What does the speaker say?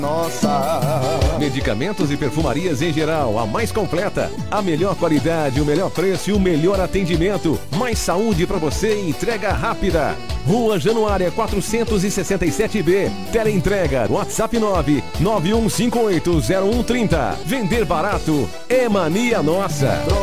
Nossa. Medicamentos e perfumarias em geral, a mais completa. A melhor qualidade, o melhor preço e o melhor atendimento. Mais saúde pra você e entrega rápida. Rua Januária 467B. Teleentrega, WhatsApp 991580130. Vender barato é mania nossa.